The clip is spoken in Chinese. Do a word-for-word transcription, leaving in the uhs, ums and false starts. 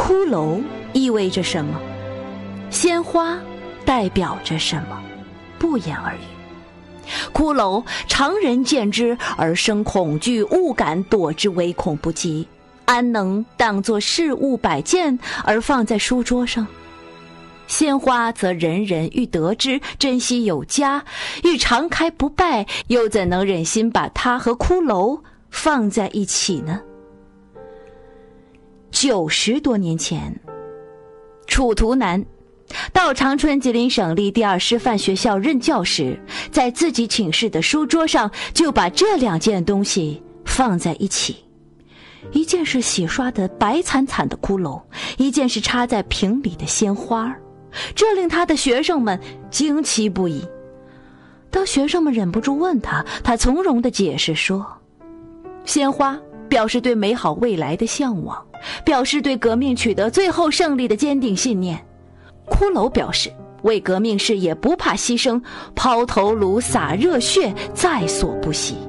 骷髅意味着什么？鲜花代表着什么？不言而喻。骷髅常人见之而生恐惧，勿敢躲之，唯恐不及，安能当作事物摆件而放在书桌上？鲜花则人人欲得之，珍惜有加，欲常开不败，又怎能忍心把它和骷髅放在一起呢？九十多年前，楚图南到长春吉林省立第二师范学校任教时，在自己寝室的书桌上就把这两件东西放在一起，一件是洗刷得白惨惨的骷髅，一件是插在瓶里的鲜花，这令他的学生们惊奇不已。当学生们忍不住问他，他从容地解释说，鲜花表示对美好未来的向往，表示对革命取得最后胜利的坚定信念。骷髅表示为革命事业不怕牺牲，抛头颅洒热血，在所不惜。